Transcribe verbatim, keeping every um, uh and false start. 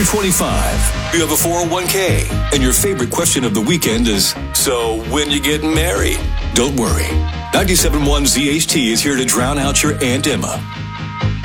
After twenty-five, you have a four oh one k, and your favorite question of the weekend is, so when you getting married? Don't worry. ninety-seven point one Z H T is here to drown out your Aunt Emma.